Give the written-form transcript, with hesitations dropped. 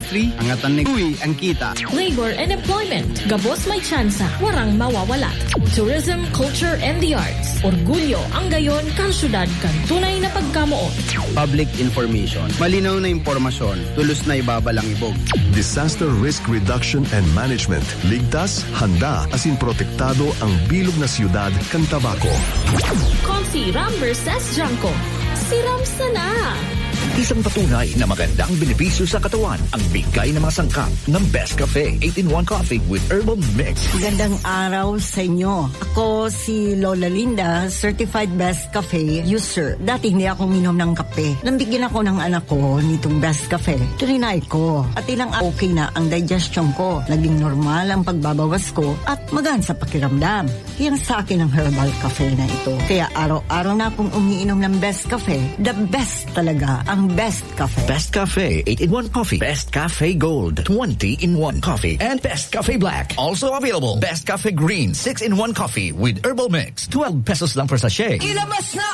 Free, angatan ni Uy, ang kita. Labor and employment. Gabos may tsansa. Warang mawawala. Tourism, culture, and the arts. Orgulyo ang gayon kang syudad kan tunay na pagkamuot. Public information. Malinaw na impormasyon. Tulos na ibabalang ibog. Disaster Risk Reduction and Management. Ligtas, handa, asin protektado ang bilog na siyudad kan Tabaco. Confi Ram vs. Junko. Si Ram sana. Isang patunay na magandang benepisyo sa katawan ang bigay ng mga sangkap ng Best Cafe 8-in-1 Coffee with Herbal Mix. Magandang araw sa inyo. Ako si Lola Linda, Certified Best Cafe user. Dati hindi ako minom ng kape. Nambigyan ako ng anak ko nitong Best Cafe. Trinay ko at ilang okay na ang digestion ko. Naging normal ang pagbabawas ko at magaan sa pakiramdam. Yan sa akin ang Herbal Cafe na ito. Kaya araw-araw na akong umiinom ng Best Cafe. The best talaga ang Best Cafe. Best Cafe 8-in-1 Coffee. Best Cafe Gold 20-in-1 Coffee. And Best Cafe Black. Also available. Best Cafe Green 6-in-1 Coffee with Herbal Mix. 12 pesos lang per sachet. Ilabas na